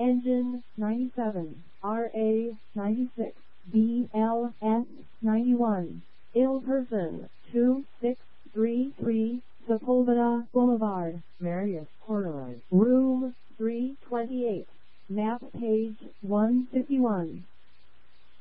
Engine 97, RA 96, BLS 91. Ill person 2633, Sepulveda Boulevard, Marius Corduroy. Room 328. Map page 151.